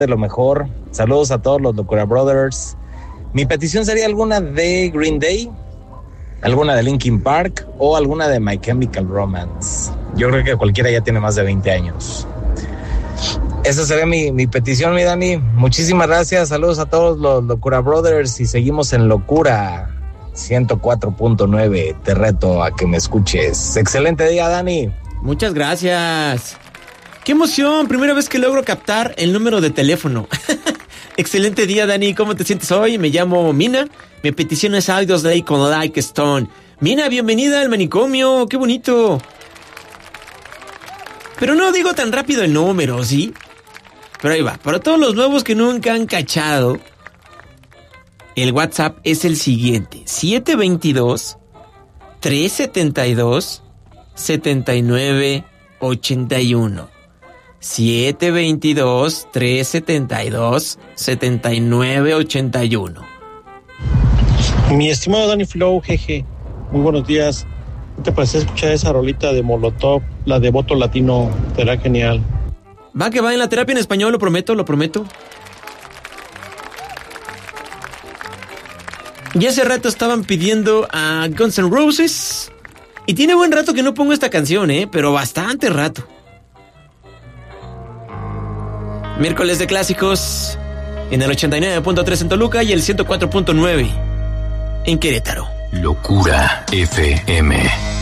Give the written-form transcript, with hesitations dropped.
de lo mejor. Saludos a todos los Locura Brothers. Mi petición sería alguna de Green Day, alguna de Linkin Park o alguna de My Chemical Romance. Yo creo que cualquiera ya tiene más de 20 años. Esa sería mi petición, mi Dani. Muchísimas gracias. Saludos a todos los Locura Brothers y seguimos en Locura 104.9. Te reto a que me escuches. Excelente día, Dani. Muchas gracias. ¡Qué emoción! Primera vez que logro captar el número de teléfono. Excelente día, Dani. ¿Cómo te sientes hoy? Me llamo Mina. Mi petición es Audios Day con Like Stone. Mina, bienvenida al manicomio. ¡Qué bonito! Pero no digo tan rápido el número, ¿sí? Pero ahí va. Para todos los nuevos que nunca han cachado, el WhatsApp es el siguiente. 722-372-7981. 722-372-7981. Mi estimado Danny Flow, jeje, muy buenos días. ¿Qué te parece escuchar esa rolita de Molotov, la de Voto Latino? Será genial. Va que va en la terapia en español, lo prometo, lo prometo. Y hace rato estaban pidiendo a Guns N' Roses. Y tiene buen rato que no pongo esta canción, pero bastante rato. Miércoles de clásicos en el 89.3 en Toluca y el 104.9 en Querétaro. Locura FM.